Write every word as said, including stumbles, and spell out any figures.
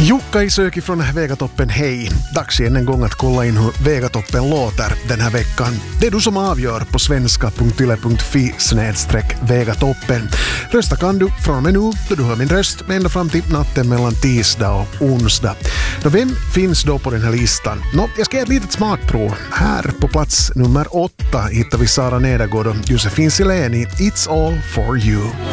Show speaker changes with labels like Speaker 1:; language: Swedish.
Speaker 1: Jukka i Söki från Vegatoppen, hej. Dags igen en gång att kolla in hur Vegatoppen låter den här veckan. Det är du som avgör på svenska punkt yle punkt fi snedstreck Vegatoppen. Rösta kan du från och med nu då du hör min röst ända fram till natten mellan tisdag och onsdag. Då vem finns då på den här listan? Nå, jag ska ge ett litet smakprov. Här på plats nummer åtta hittar vi Sara Nedergård och Josefin Silén i It's All For You.